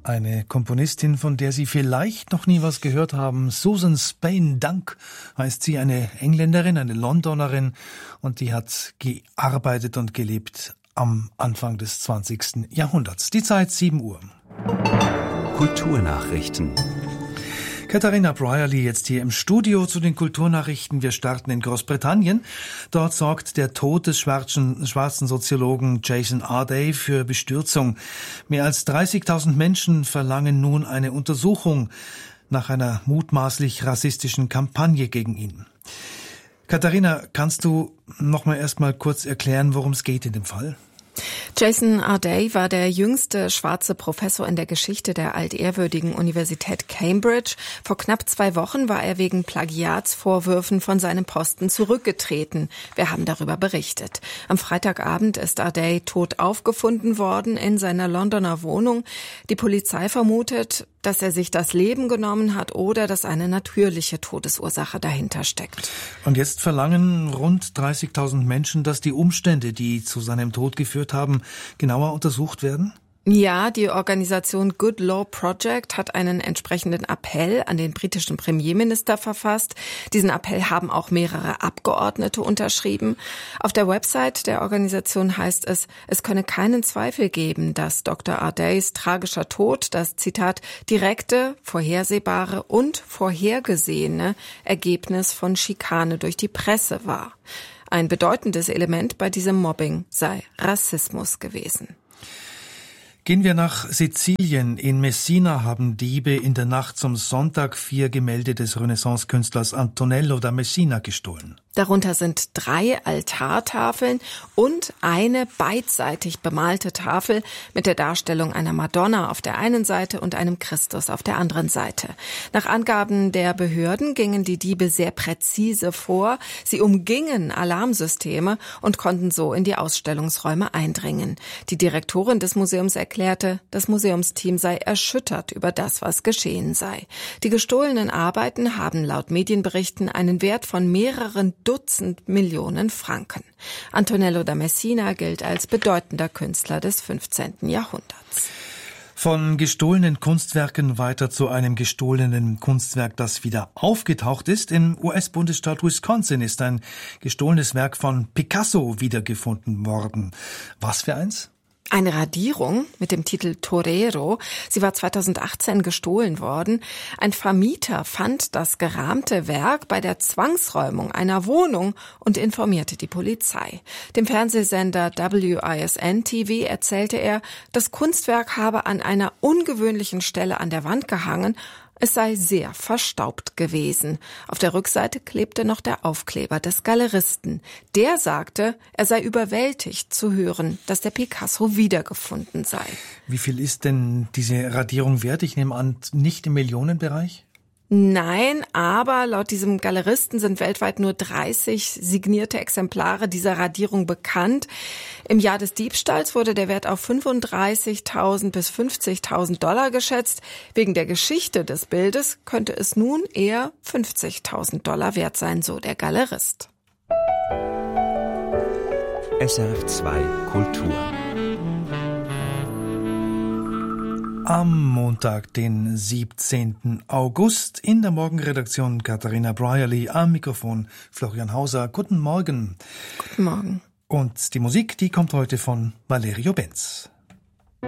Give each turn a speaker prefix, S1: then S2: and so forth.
S1: Eine Komponistin, von der Sie vielleicht noch nie was gehört haben. Susan Spain Dunk heißt sie, eine Engländerin, eine Londonerin, und die hat gearbeitet und gelebt am Anfang des 20. Jahrhunderts. Die Zeit 7 Uhr.
S2: Kulturnachrichten.
S1: Katharina Brierley jetzt hier im Studio zu den Kulturnachrichten. Wir starten in Großbritannien. Dort sorgt der Tod des schwarzen Soziologen Jason Arday für Bestürzung. Mehr als 30.000 Menschen verlangen nun eine Untersuchung nach einer mutmaßlich rassistischen Kampagne gegen ihn. Katharina, kannst du noch mal erst mal kurz erklären, worum es geht in dem Fall?
S3: Jason Arday war der jüngste schwarze Professor in der Geschichte der altehrwürdigen Universität Cambridge. Vor knapp 2 Wochen war er wegen Plagiatsvorwürfen von seinem Posten zurückgetreten. Wir haben darüber berichtet. Am Freitagabend ist Arday tot aufgefunden worden in seiner Londoner Wohnung. Die Polizei vermutet, dass er sich das Leben genommen hat oder dass eine natürliche Todesursache dahinter steckt.
S1: Und jetzt verlangen rund 30.000 Menschen, dass die Umstände, die zu seinem Tod geführt haben, genauer untersucht werden?
S3: Ja, die Organisation Good Law Project hat einen entsprechenden Appell an den britischen Premierminister verfasst. Diesen Appell haben auch mehrere Abgeordnete unterschrieben. Auf der Website der Organisation heißt es, es könne keinen Zweifel geben, dass Dr. Ardays tragischer Tod das, Zitat, direkte, vorhersehbare und vorhergesehene Ergebnis von Schikane durch die Presse war. Ein bedeutendes Element bei diesem Mobbing sei Rassismus gewesen.
S1: Gehen wir nach Sizilien. In Messina haben Diebe in der Nacht zum Sonntag 4 Gemälde des Renaissance-Künstlers Antonello da Messina gestohlen.
S3: Darunter sind 3 Altartafeln und eine beidseitig bemalte Tafel mit der Darstellung einer Madonna auf der einen Seite und einem Christus auf der anderen Seite. Nach Angaben der Behörden gingen die Diebe sehr präzise vor. Sie umgingen Alarmsysteme und konnten so in die Ausstellungsräume eindringen. Die Direktorin des Museums erklärte, das Museumsteam sei erschüttert über das, was geschehen sei. Die gestohlenen Arbeiten haben laut Medienberichten einen Wert von mehreren Dutzend Millionen Franken. Antonello da Messina gilt als bedeutender Künstler des 15. Jahrhunderts.
S1: Von gestohlenen Kunstwerken weiter zu einem gestohlenen Kunstwerk, das wieder aufgetaucht ist. Im US-Bundesstaat Wisconsin ist ein gestohlenes Werk von Picasso wiedergefunden worden. Was für eins?
S3: Eine Radierung mit dem Titel Torero. Sie war 2018 gestohlen worden. Ein Vermieter fand das gerahmte Werk bei der Zwangsräumung einer Wohnung und informierte die Polizei. Dem Fernsehsender WISN-TV erzählte er, das Kunstwerk habe an einer ungewöhnlichen Stelle an der Wand gehangen. Es sei sehr verstaubt gewesen. Auf der Rückseite klebte noch der Aufkleber des Galeristen. Der sagte, er sei überwältigt zu hören, dass der Picasso wiedergefunden sei.
S1: Wie viel ist denn diese Radierung wert? Ich nehme an, nicht im Millionenbereich?
S3: Nein, aber laut diesem Galeristen sind weltweit nur 30 signierte Exemplare dieser Radierung bekannt. Im Jahr des Diebstahls wurde der Wert auf 35.000 bis 50.000 Dollar geschätzt. Wegen der Geschichte des Bildes könnte es nun eher 50.000 Dollar wert sein, so der Galerist.
S2: SRF 2 Kultur.
S1: Am Montag, den 17. August, in der Morgenredaktion Katharina Brierley, am Mikrofon Florian Hauser. Guten Morgen.
S3: Guten Morgen.
S1: Und die Musik, die kommt heute von Valerio Benz.